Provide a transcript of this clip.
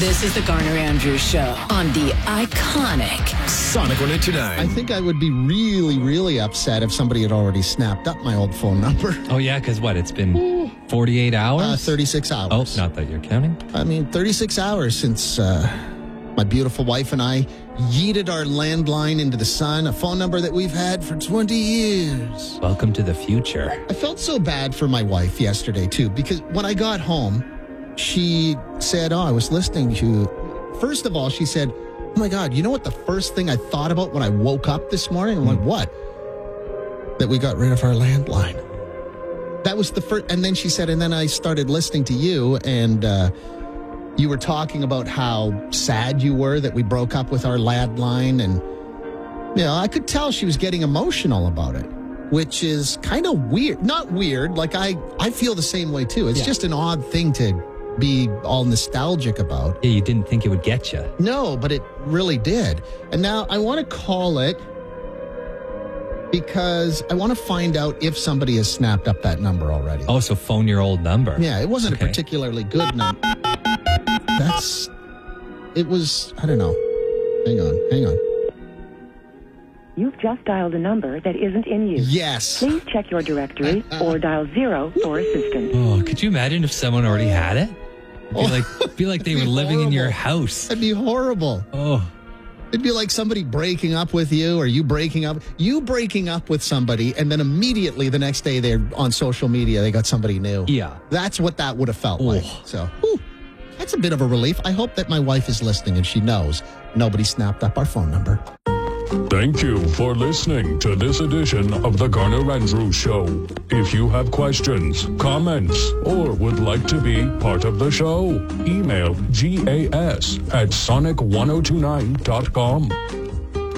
This is the Garner Andrews Show on the iconic Sonic 102.9. I think I would be really, really upset if somebody had already snapped up my old phone number. Oh, yeah, because what? It's been 48 hours? 36 hours. Oh, not that you're counting. 36 hours since my beautiful wife and I yeeted our landline into the sun, a phone number that we've had for 20 years. Welcome to the future. I felt so bad for my wife yesterday, too, because when I got home, she said, I was listening to... First of all, she said, oh, my God, you know what the first thing I thought about when I woke up this morning? I'm like, what? That we got rid of our landline. That was the first... And then she said, and then I started listening to you, and you were talking about how sad you were that we broke up with our landline, and, I could tell she was getting emotional about it, which is kind of weird. Not weird, like I feel the same way, too. It's just an odd thing to be all nostalgic about. Yeah, you didn't think it would get you. No, but it really did. And now I want to call it because I want to find out if somebody has snapped up that number already. Oh, so phone your old number. Yeah, it wasn't a particularly good number. It was, I don't know. Hang on. You've just dialed a number that isn't in use. Yes. Please check your directory or dial 0 for assistance. Oh, could you imagine if someone already had it? Be like they were living in your house. That'd be horrible. Oh. It'd be like somebody breaking up with you or you breaking up with somebody, and then immediately the next day they're on social media, they got somebody new. Yeah. That's what that would have felt like. So, that's a bit of a relief. I hope that my wife is listening and she knows nobody snapped up our phone number. Thank you for listening to this edition of the Garner Andrews Show. If you have questions, comments, or would like to be part of the show, email gas@sonic1029.com.